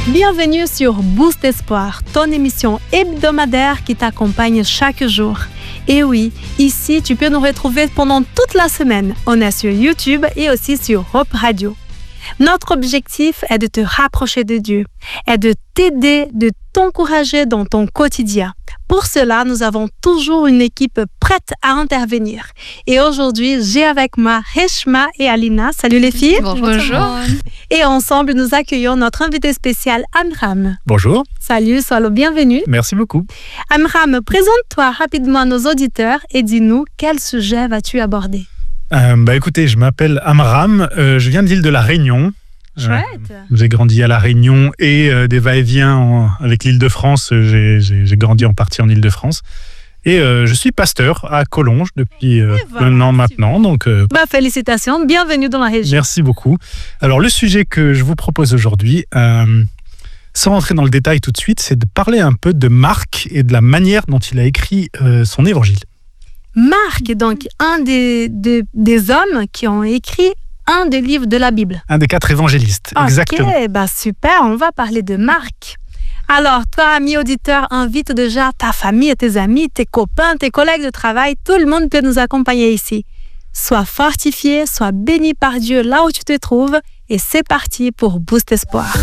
Bienvenue sur Boost Espoir, ton émission hebdomadaire qui t'accompagne chaque jour. Et oui, ici, tu peux nous retrouver pendant toute la semaine. On est sur YouTube et aussi sur Hope Radio. Notre objectif est de te rapprocher de Dieu et de t'aider, de t'encourager dans ton quotidien. Pour cela, nous avons toujours une équipe prête à intervenir. Et aujourd'hui, j'ai avec moi Reshma et Alina. Salut les filles. Bonjour. Et ensemble, nous accueillons notre invité spécial, Amram. Bonjour. Salut, sois le bienvenu. Merci beaucoup. Amram, présente-toi rapidement à nos auditeurs et dis-nous quel sujet vas-tu aborder. Écoutez, je m'appelle Amram, je viens de l'île de la Réunion. Chouette. J'ai grandi à la Réunion et des va-et-vient avec l'Île-de-France. J'ai grandi en partie en Île-de-France. Et je suis pasteur à Collonges depuis un an maintenant. Donc, félicitations, bienvenue dans la région. Merci beaucoup. Alors, le sujet que je vous propose aujourd'hui, sans rentrer dans le détail tout de suite, c'est de parler un peu de Marc et de la manière dont il a écrit son évangile. Marc est donc un des hommes qui ont écrit un des livres de la Bible. Un des 4 évangélistes, exactement. Ok, super, on va parler de Marc. Alors, toi, ami auditeur, invite déjà ta famille et tes amis, tes copains, tes collègues de travail. Tout le monde peut nous accompagner ici. Sois fortifié, sois béni par Dieu là où tu te trouves. Et c'est parti pour Boost Espoir.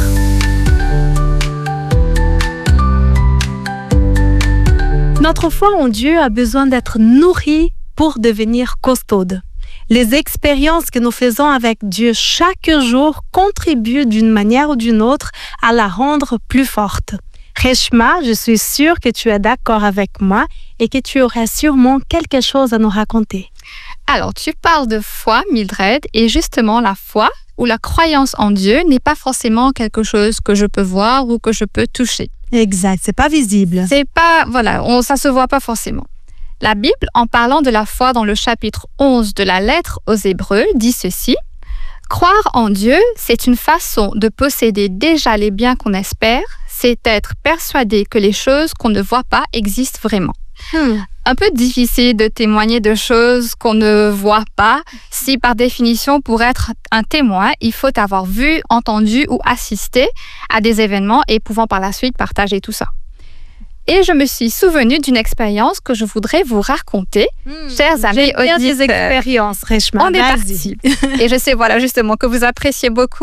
Notre foi en Dieu a besoin d'être nourrie pour devenir costaude. Les expériences que nous faisons avec Dieu chaque jour contribuent d'une manière ou d'une autre à la rendre plus forte. Reshma, je suis sûre que tu es d'accord avec moi et que tu aurais sûrement quelque chose à nous raconter. Alors, tu parles de foi, Mildred, et justement, la foi ou la croyance en Dieu n'est pas forcément quelque chose que je peux voir ou que je peux toucher. Exact, c'est pas visible. C'est pas, ça se voit pas forcément. La Bible, en parlant de la foi dans le chapitre 11 de la lettre aux Hébreux, dit ceci. Croire en Dieu, c'est une façon de posséder déjà les biens qu'on espère, c'est être persuadé que les choses qu'on ne voit pas existent vraiment. Un peu difficile de témoigner de choses qu'on ne voit pas. Si par définition, pour être un témoin, il faut avoir vu, entendu ou assisté à des événements et pouvant par la suite partager tout ça. Et je me suis souvenue d'une expérience que je voudrais vous raconter, chers amis auditeurs. J'ai bien des expériences, Reshma. On est parti. Et je sais, justement, que vous appréciez beaucoup